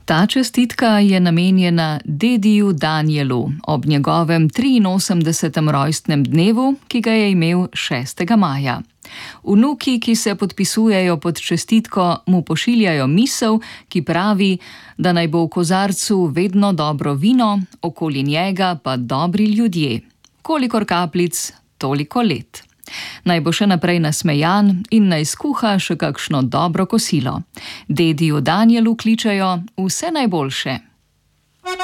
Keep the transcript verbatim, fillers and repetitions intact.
Ta čestitka je namenjena dediju Danijelu ob njegovem triinosemdesetem rojstnem dnevu, ki ga je imel šestega maja. Vnuki, ki se podpisujejo pod čestitko, mu pošiljajo misel, ki pravi, da naj bo v kozarcu vedno dobro vino, okoli njega pa dobri ljudje. Kolikor kapljic, toliko let. Naj bo še naprej nasmejan in naj skuha še kakšno dobro kosilo. Dediju Danijelu kličejo vse najboljše.